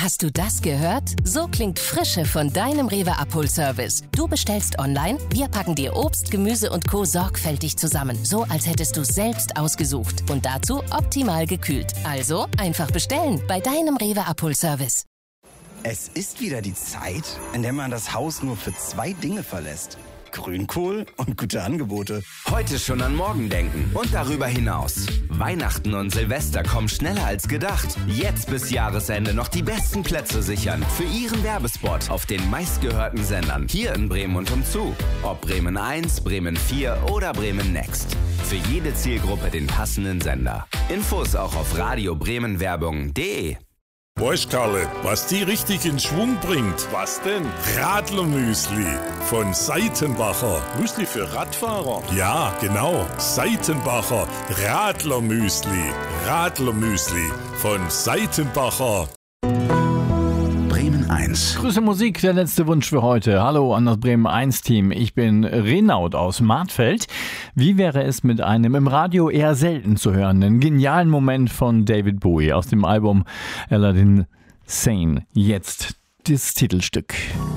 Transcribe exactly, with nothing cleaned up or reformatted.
Hast du das gehört? So klingt Frische von deinem Rewe Abholservice. Du bestellst online, wir packen dir Obst, Gemüse und Co. sorgfältig zusammen. So, als hättest du es selbst ausgesucht. Und dazu optimal gekühlt. Also einfach bestellen bei deinem Rewe Abholservice. Es ist wieder die Zeit, in der man das Haus nur für zwei Dinge verlässt. Grünkohl und gute Angebote. Heute schon an morgen denken und darüber hinaus. Weihnachten und Silvester kommen schneller als gedacht. Jetzt bis Jahresende noch die besten Plätze sichern für Ihren Werbespot auf den meistgehörten Sendern hier in Bremen und umzu. Ob Bremen eins, Bremen vier oder Bremen Next. Für jede Zielgruppe den passenden Sender. Infos auch auf radio bremen werbung punkt de. Weißt Karle, was die richtig in Schwung bringt? Was denn? Radlermüsli von Seitenbacher. Müsli für Radfahrer? Ja, genau. Seitenbacher Radlermüsli. Radlermüsli von Seitenbacher. Bremen eins. Grüße Musik, der letzte Wunsch für heute. Hallo an das Bremen eins Team. Ich bin Renaud aus Martfeld. Wie wäre es mit einem im Radio eher selten zu hörenden genialen Moment von David Bowie aus dem Album Aladdin Sane? Jetzt das Titelstück.